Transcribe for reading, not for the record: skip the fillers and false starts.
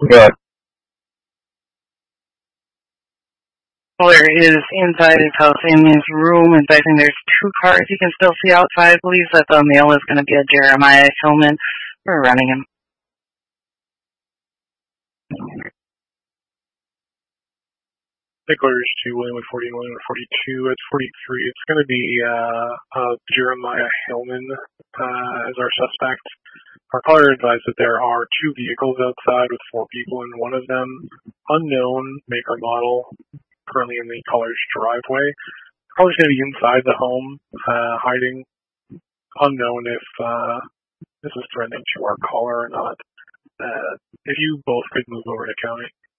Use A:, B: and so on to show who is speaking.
A: Good.
B: Caller is inside his house in his room. In fact, there's two cars you can still see outside. Believes that the male is going to be a Jeremiah Hillman. We're running him.
C: Sticklers to William 40 and William 42. At 43, it's going to be Jeremiah Hillman as our suspect. Our caller advised that there are two vehicles outside with four people in one of them. Unknown, make or model, currently in the caller's driveway. Probably going to be inside the home, hiding. Unknown if this is threatening to our caller or not. If you both could move over to county.